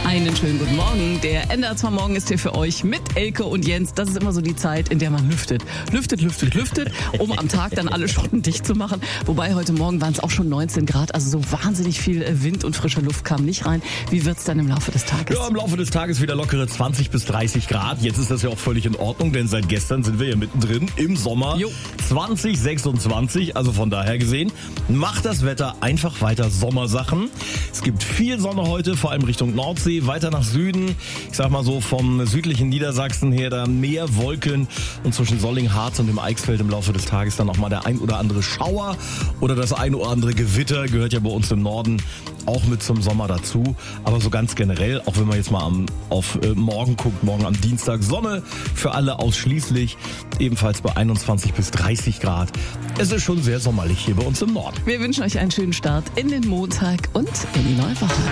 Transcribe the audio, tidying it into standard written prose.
Einen schönen guten Morgen. Der NDR 2 Morgen ist hier für euch mit Elke und Jens. Das ist immer so die Zeit, in der man lüftet, um am Tag dann alle Schotten dicht zu machen. Wobei heute Morgen waren es auch schon 19 Grad, also so wahnsinnig viel Wind und frische Luft kam nicht rein. Wie wird's dann im Laufe des Tages? Ja, im Laufe des Tages wieder lockere 20 bis 30 Grad. Jetzt ist das ja auch völlig in Ordnung, denn seit gestern sind wir ja mittendrin im Sommer 2026. Also von daher gesehen, macht das Wetter einfach weiter Sommersachen. Es gibt viel Sonne heute, vor allem Richtung Nordsee, weiter nach Süden. Ich sag mal so vom südlichen Niedersachsen her, da mehr Wolken und zwischen Solling, Harz und dem Eichsfeld im Laufe des Tages dann auch mal der ein oder andere Schauer oder das ein oder andere Gewitter, gehört ja bei uns im Norden auch mit zum Sommer dazu. Aber so ganz generell, auch wenn man jetzt mal auf morgen guckt, morgen am Dienstag, Sonne für alle ausschließlich, ebenfalls bei 21 bis 30 Grad. Es ist schon sehr sommerlich hier bei uns im Norden. Wir wünschen euch einen schönen Start in den Montag und in die neue Woche.